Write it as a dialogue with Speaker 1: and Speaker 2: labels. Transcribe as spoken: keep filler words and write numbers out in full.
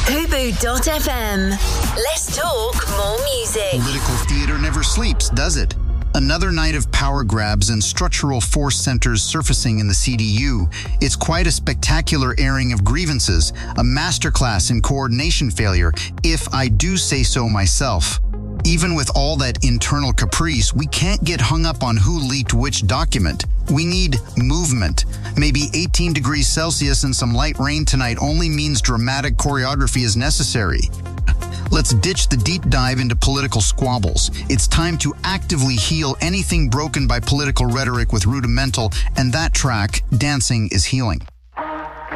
Speaker 1: Hobo dot f m. Let's talk more music.
Speaker 2: Political theater never sleeps, does it? Another night of power grabs and structural force centers surfacing in the C D U. It's quite a spectacular airing of grievances, a masterclass in coordination failure, if I do say so myself. Even with all that internal caprice, we can't get hung up on who leaked which document. We need movement. Maybe eighteen degrees Celsius and some light rain tonight only means dramatic choreography is necessary. Let's ditch the deep dive into political squabbles. It's time to actively heal anything broken by political rhetoric with Rudimental, and that track, Dancing is Healing.